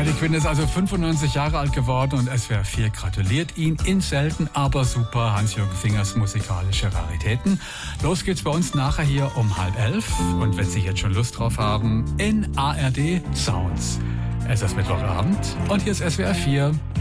Harley Quinn ist also 95 Jahre alt geworden und SWR 4 gratuliert ihn in selten, aber super Hans-Jürgen Fingers musikalische Raritäten. Los geht's bei uns nachher hier um 10:30 und wenn Sie jetzt schon Lust drauf haben, in ARD Sounds. Es ist Mittwochabend und hier ist SWR 4.